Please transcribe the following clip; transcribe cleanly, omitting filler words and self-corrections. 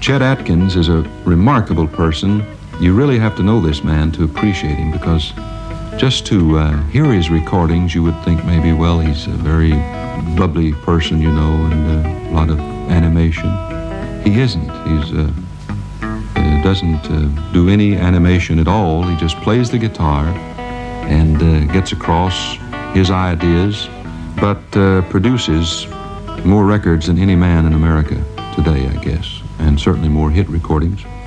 Chet Atkins is a remarkable person. You really have to know this man to appreciate him, because just to hear his recordings, you would think maybe, well, he's a very bubbly person, you know, and a lot of animation. He isn't. He doesn't do any animation at all. He just plays the guitar and gets across his ideas, but produces more records than any man in America today, I guess, and certainly more hit recordings.